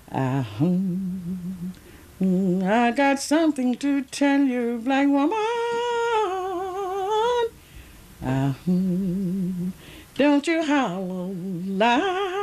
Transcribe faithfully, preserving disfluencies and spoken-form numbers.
Ah, hmm, hmm, I got something to tell you, black woman. Ah, hmm, don't you holler loud.